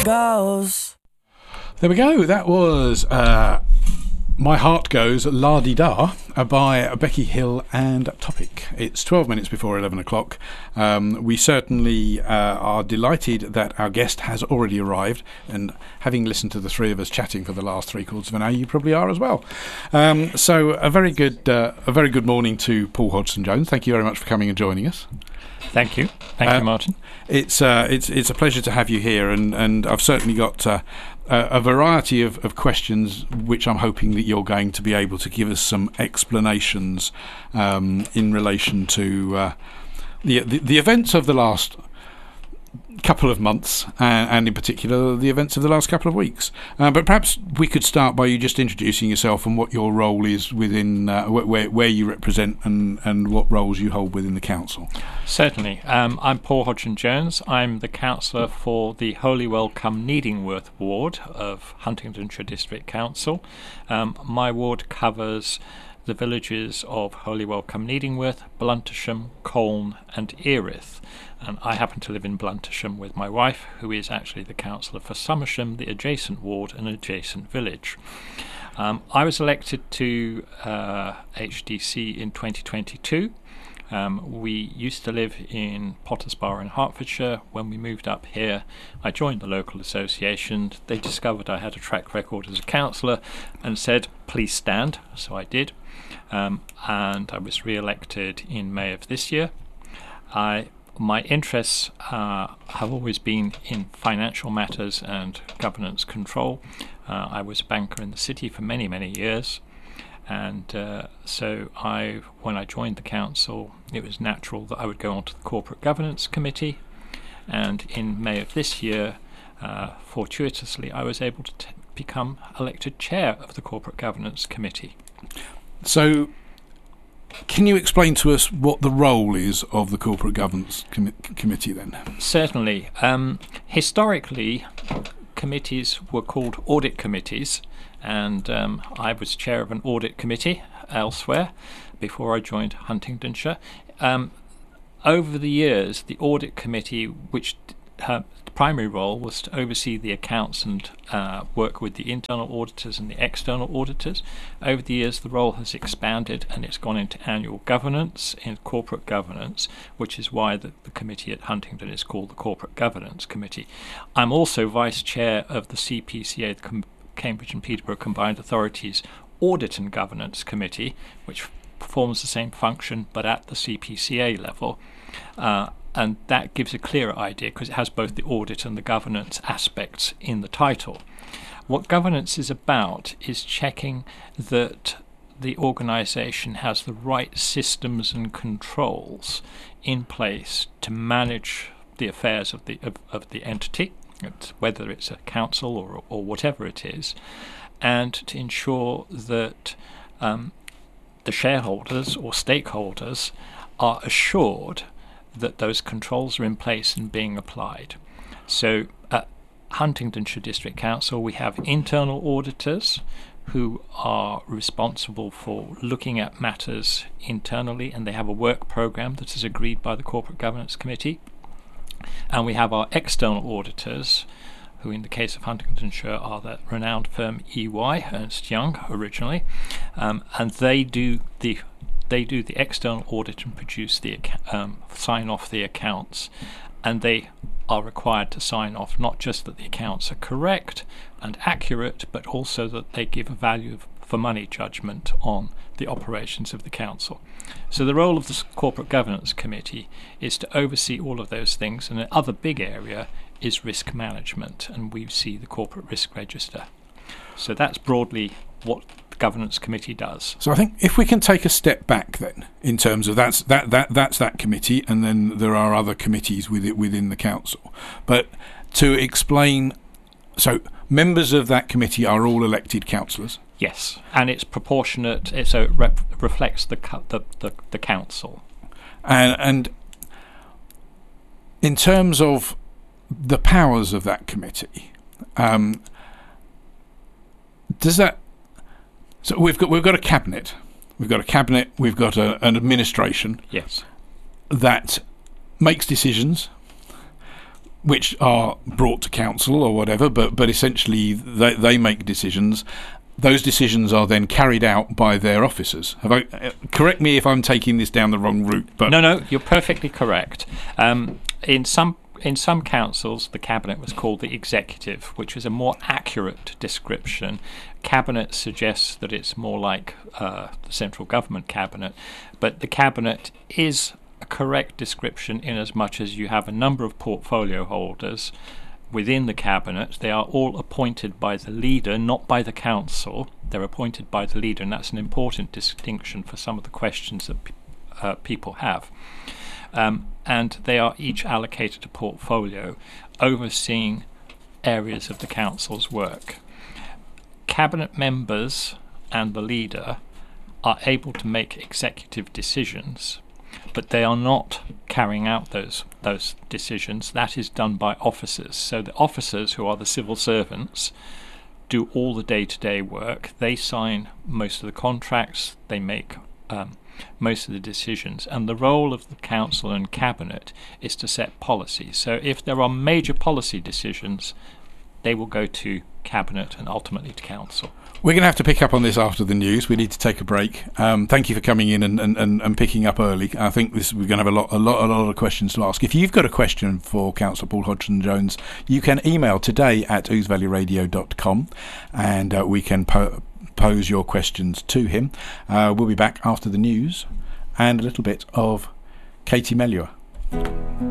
goes. There we go. That was My Heart Goes La-Di-Da by Becky Hill and Topic. It's 12 minutes before 11 o'clock. We certainly are delighted that our guest has already arrived, and having listened to the three of us chatting for the last 3/4 of an hour, you probably are as well. So a very good morning to Paul Hodgson-Jones. Thank you very much for coming and joining us. Thank you. Thank you, Martin. It's a pleasure to have you here, and I've certainly got a variety of questions which I'm hoping that you're going to be able to give us some explanations in relation to the events of the last couple of months, and in particular the events of the last couple of weeks. But perhaps we could start by you just introducing yourself and what your role is within where you represent and what roles you hold within the council. Certainly. I'm Paul Hodgson-Jones. I'm the councillor for the Holywell cum Needingworth ward of Huntingdonshire District Council. My ward covers the villages of Holywell cum Needingworth, Bluntisham, Colne and Erith. And I happen to live in Bluntisham with my wife, who is actually the councillor for Somersham, the adjacent ward and adjacent village. I was elected to HDC in 2022. We used to live in Pottersbar in Hertfordshire. When we moved up here, I joined the local association. They discovered I had a track record as a councillor and said, please stand. So I did. And I was re-elected in May of this year. My interests have always been in financial matters and governance control. I was a banker in the city for many, many years. And so when I joined the council, it was natural that I would go onto the Corporate Governance Committee. And in May of this year, fortuitously, I was able to become elected chair of the Corporate Governance Committee. So, can you explain to us what the role is of the Corporate Governance Committee then? Certainly. Historically, committees were called audit committees, and I was chair of an audit committee elsewhere before I joined Huntingdonshire. Over the years, the audit committee, which her primary role was to oversee the accounts and work with the internal auditors and the external auditors. Over the years, the role has expanded and it's gone into annual governance, in corporate governance, which is why the committee at Huntingdon is called the Corporate Governance Committee. I'm also vice chair of the CPCA, the Cambridge and Peterborough Combined Authorities Audit and Governance Committee, which performs the same function but at the CPCA level. And that gives a clearer idea because it has both the audit and the governance aspects in the title. What governance is about is checking that the organisation has the right systems and controls in place to manage the affairs of the entity, whether it's a council or whatever it is, and to ensure that the shareholders or stakeholders are assured that those controls are in place and being applied. So at Huntingdonshire District Council, we have internal auditors who are responsible for looking at matters internally, and they have a work programme that is agreed by the Corporate Governance Committee. And we have our external auditors, who in the case of Huntingdonshire are the renowned firm EY, Ernst Young originally, and they do the external audit and produce sign off the accounts, and they are required to sign off not just that the accounts are correct and accurate, but also that they give a value for money judgment on the operations of the council. So the role of the Corporate Governance Committee is to oversee all of those things, and another big area is risk management, and we see the Corporate Risk Register. So that's broadly what Governance Committee does. So I think if we can take a step back then, in terms of that's that committee, and then there are other committees within the council. But to explain, so members of that committee are all elected councillors. Yes, and it's proportionate. So it reflects the council. And in terms of the powers of that committee, does that? So we've got a cabinet. We've got an administration. Yes. That makes decisions, which are brought to council or whatever, but essentially they make decisions. Those decisions are then carried out by their officers. Correct me if I'm taking this down the wrong route. But No, you're perfectly correct. In some councils, the cabinet was called the executive, which is a more accurate description. Cabinet suggests that it's more like the central government cabinet, but the cabinet is a correct description in as much as you have a number of portfolio holders within the cabinet. They are all appointed by the leader, not by the council. They're appointed by the leader, and that's an important distinction for some of the questions that people have. And they are each allocated a portfolio overseeing areas of the council's work. Cabinet members and the leader are able to make executive decisions, but they are not carrying out those decisions. That is done by officers. So the officers, who are the civil servants, do all the day-to-day work. They sign most of the contracts. They make most of the decisions. And the role of the council and cabinet is to set policy. So if there are major policy decisions, they will go to cabinet and ultimately to council. We're going to have to pick up on this after the news. We need to take a break. Thank you for coming in and picking up early. I think we're going to have a lot of questions to ask. If you've got a question for Councillor Paul Hodgson-Jones, you can email today@ousevalleyradio.com and we can pose your questions to him. We'll be back after the news and a little bit of Katie Melua.